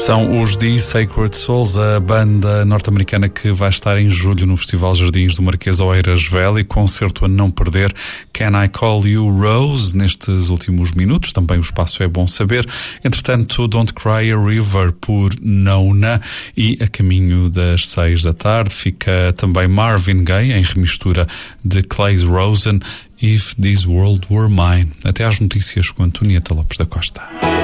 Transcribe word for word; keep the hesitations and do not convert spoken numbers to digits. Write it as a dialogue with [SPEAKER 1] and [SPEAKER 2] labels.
[SPEAKER 1] São os The Sacred Souls, a banda norte-americana que vai estar em julho no Festival Jardins do Marquês Oeiras Velho, concerto a não perder. Can I Call You Rose? Nestes últimos minutos, também o espaço é bom saber. Entretanto, Don't Cry a River por Nona, e a caminho das seis da tarde fica também Marvin Gaye em remistura de Clay Rosen, If This World Were Mine. Até às notícias com Antonieta Lopes da Costa.